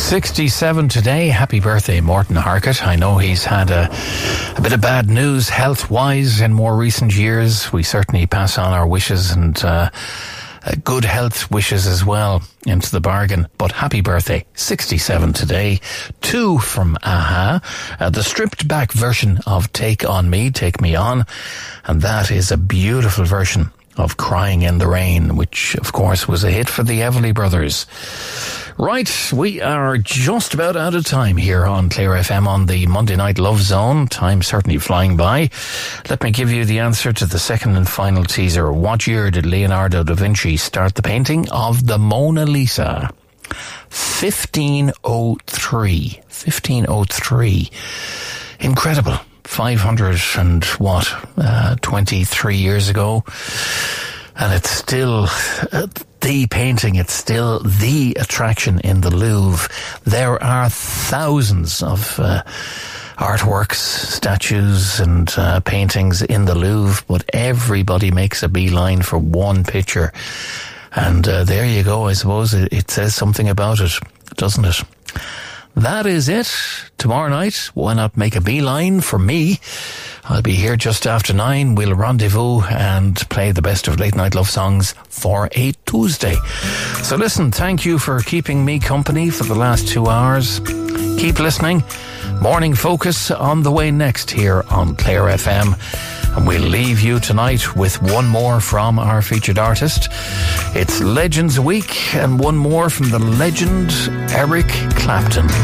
67 today. Happy birthday, Morton Harkett. I know he's had a bit of bad news health-wise in more recent years. We certainly pass on our wishes and good health wishes as well into the bargain. But happy birthday, 67 today. 2 from a-ha, the stripped back version of Take On Me, Take Me On, and that is a beautiful version of Crying in the Rain, which of course was a hit for the Everly Brothers. Right, we are just about out of time here on Clare FM on the Monday Night Love Zone. Time certainly flying by. Let me give you the answer to the second and final teaser. What year did Leonardo da Vinci start the painting of the Mona Lisa? 1503. 1503. Incredible. 23 years ago. And it's still the painting, it's still the attraction in the Louvre. There are thousands of artworks, statues and paintings in the Louvre, but everybody makes a beeline for one picture. And there you go. I suppose it says something about it, doesn't it? That is it. Tomorrow night, why not make a beeline for me? I'll be here just after 9. We'll rendezvous and play the best of late night love songs for a Tuesday. So listen, thank you for keeping me company for the last 2 hours. Keep listening. Morning Focus on the way next here on Clare FM. And we'll leave you tonight with one more from our featured artist. It's Legends Week and one more from the legend Eric Clapton.